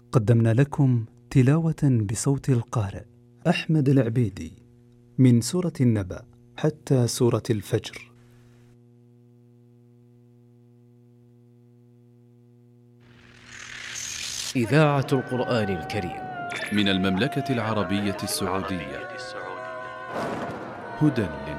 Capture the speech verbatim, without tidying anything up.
قدمنا لكم تلاوة بصوت القارئ أحمد العبيدي من سورة النبأ حتى سورة الفجر. إذاعة القرآن الكريم من المملكة العربية السعودية. هدى